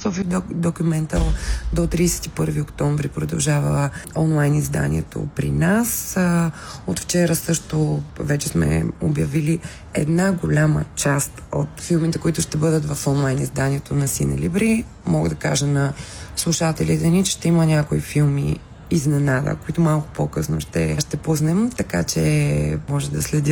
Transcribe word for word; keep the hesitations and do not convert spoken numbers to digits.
София Документал до тридесет и първи октомври продължава онлайн изданието при нас. От вчера също вече сме обявили една голяма част от филмите, които ще бъдат в онлайн изданието на Синелибри. Мога да кажа на слушателите ни, че ще има някои филми изненада, които малко по-късно ще, ще пуснем, така че може да следите